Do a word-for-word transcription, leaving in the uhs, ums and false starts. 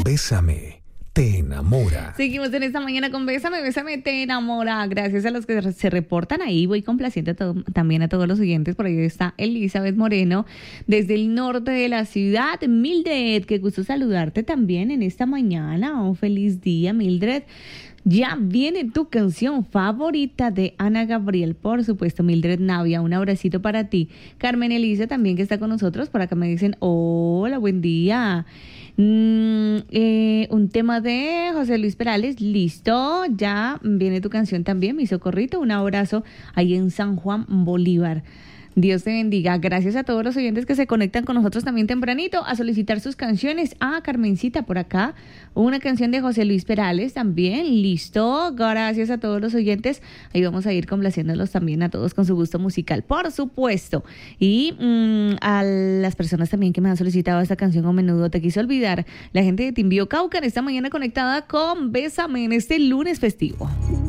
Bésame, te enamora. Seguimos en esta mañana con Bésame, Bésame, te enamora. Gracias a los que se reportan ahí. Voy complaciendo a todo, también a todos los oyentes. Por ahí está Elizabeth Moreno, desde el norte de la ciudad. Mildred, qué gusto saludarte también en esta mañana. Un feliz día, Mildred. Ya viene tu canción favorita de Ana Gabriel, por supuesto, Mildred Navia, un abracito para ti. Carmen Elisa también, que está con nosotros, por acá me dicen, hola, buen día. Mm, eh, un tema de José Luis Perales, listo, ya viene tu canción también, mi socorrito, un abrazo ahí en San Juan Bolívar. Dios te bendiga. Gracias a todos los oyentes que se conectan con nosotros también tempranito a solicitar sus canciones. Ah, Carmencita por acá, una canción de José Luis Perales también, listo. Gracias a todos los oyentes. Ahí vamos a ir complaciéndolos también a todos con su gusto musical, por supuesto. Y mmm, a las personas también que me han solicitado esta canción a menudo, te quise olvidar. La gente de Timbío Cauca esta mañana conectada con Bésame en este lunes festivo.